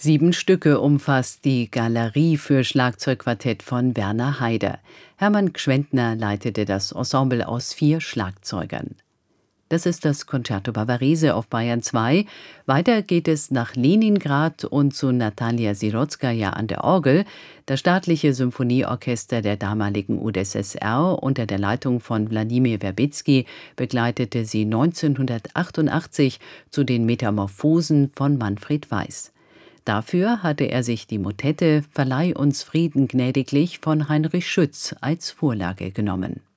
7 Stücke umfasst die Galerie für Schlagzeugquartett von Werner Haider. Hermann Gschwendtner leitete das Ensemble aus 4 Schlagzeugern. Das ist das Concerto Bavarese auf Bayern 2. Weiter geht es nach Leningrad und zu Natalia Sirotskaja an der Orgel. Das staatliche Symphonieorchester der damaligen UdSSR unter der Leitung von Wladimir Verbitsky begleitete sie 1988 zu den Metamorphosen von Manfred Weiß. Dafür hatte er sich die Motette »Verleih uns Frieden gnädiglich« von Heinrich Schütz als Vorlage genommen.